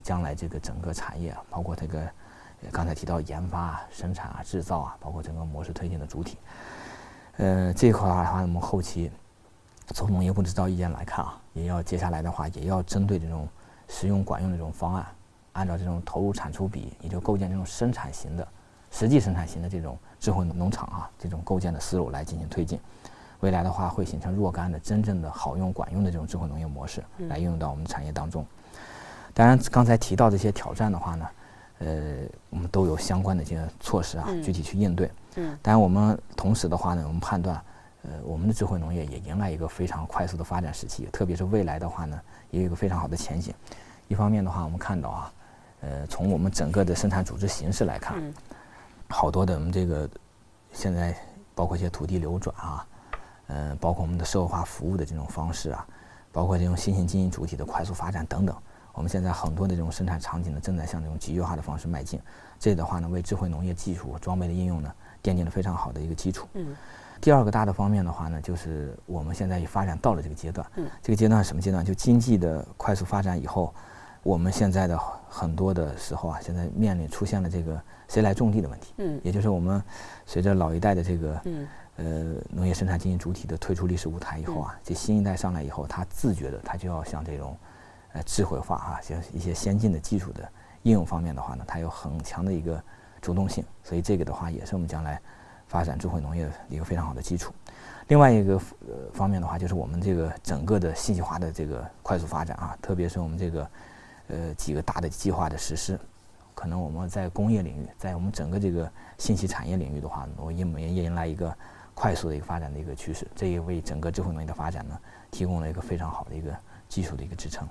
将来这个整个产业，包括这个刚才提到研发啊、生产啊、制造啊，包括整个模式推进的主体。这一块的话，我们后期从农业部制造意见来看啊，接下来的话也要针对这种实用管用的这种方案，按照这种投入产出比，也就构建这种实际生产型的这种智慧农场啊，这种构建的思路来进行推进。未来的话会形成若干的真正的好用管用的这种智慧农业模式来应用到我们的产业当中。当然刚才提到这些挑战的话呢，我们都有相关的这些措施啊，具体去应对。当然我们同时的话呢，我们判断我们的智慧农业也迎来一个非常快速的发展时期，特别是未来的话呢，也有一个非常好的前景。一方面的话，我们看到啊，从我们整个的生产组织形式来看，好多的我们这个现在包括一些土地流转啊，包括我们的社会化服务的这种方式啊，包括这种新型经营主体的快速发展等等，我们现在很多的这种生产场景呢，正在向这种集约化的方式迈进。这的话呢，为智慧农业技术和装备的应用呢，奠定了非常好的一个基础。第二个大的方面的话呢，就是我们现在也发展到了这个阶段。这个阶段是什么阶段？就经济的快速发展以后，我们现在的很多的时候啊，现在出现了这个谁来种地的问题。也就是我们随着老一代的这个农业生产经营主体的退出历史舞台以后啊，这新一代上来以后，他自觉的他就要向这种智慧化啊，像一些先进的技术的应用方面的话呢，它有很强的一个主动性，所以这个的话也是我们将来发展智慧农业的一个非常好的基础。另外一个方面的话，就是我们这个整个的信息化的这个快速发展啊，特别是我们这个几个大的计划的实施，可能我们在工业领域，在我们整个这个信息产业领域的话，我也迎来一个快速的一个发展的一个趋势，这也为整个智慧农业的发展呢提供了一个非常好的一个技术的一个支撑。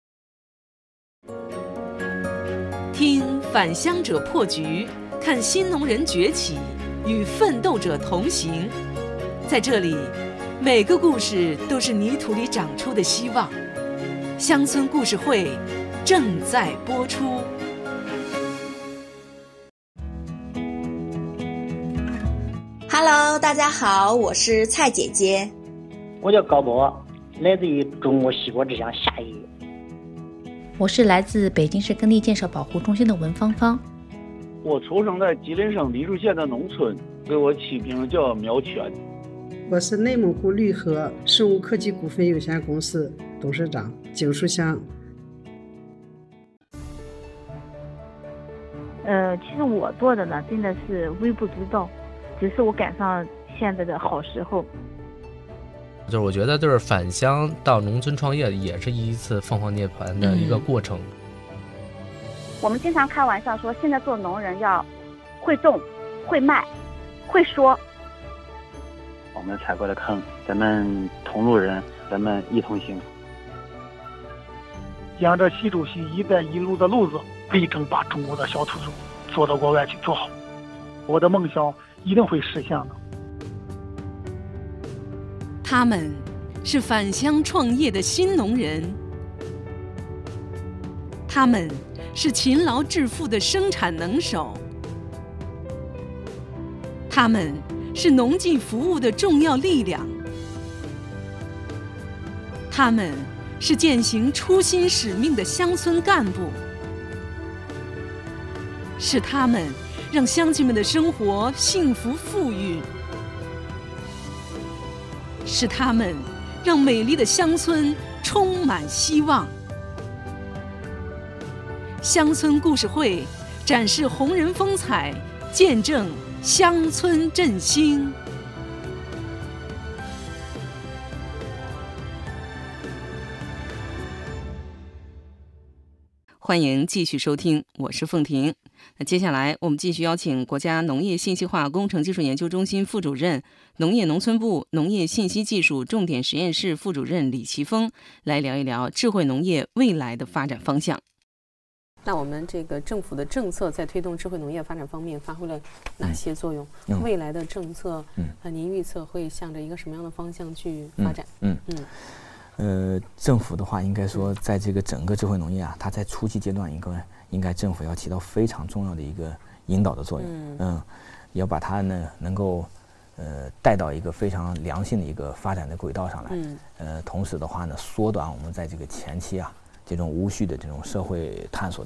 听返乡者破局，看新农人崛起，与奋斗者同行。在这里，每个故事都是泥土里长出的希望。乡村故事会正在播出。 Hello， 大家好，我是蔡姐姐。 我叫高波，来自于中国西瓜之乡夏邑。 我是来自北京市耕地建设保护中心的文芳芳。 我出生在吉林省黎柱县的农村，给我起名叫苗全。 我是内蒙古绿河生物科技股份有限公司董事长景书香。 其实我做的呢，真的是微不足道，只是我赶上现在的好时候。 就是我觉得，就是返乡到农村创业，也是一次凤凰涅槃的一个过程。 我们经常开玩笑说，现在做农人要会种、会卖、会说。 我们踩过的坑，咱们同路人，咱们一同行。 沿着习主席“一带一路”的路子，力争把中国的小土豆做到国外去做好。我的梦想一定会实现的。 他们是返乡创业的新农人，他们是勤劳致富的生产能手，他们是农技服务的重要力量，他们是践行初心使命的乡村干部，是他们让乡亲们的生活幸福富裕，是他们让美丽的乡村充满希望。乡村故事会展示红人风采，见证乡村振兴。欢迎继续收听，我是凤婷。那接下来我们继续邀请国家农业信息化工程技术研究中心副主任、农业农村部农业信息技术重点实验室副主任李奇峰来聊一聊智慧农业未来的发展方向。那我们这个政府的政策在推动智慧农业发展方面发挥了哪些作用？未来的政策，您预测会向着一个什么样的方向去发展？ 政府的话，应该说，在这个整个智慧农业啊，它在初期阶段应该政府要起到非常重要的一个引导的作用。也要把它呢能够带到一个非常良性的一个发展的轨道上来。同时的话呢，缩短我们在这个前期啊这种无序的这种社会探索。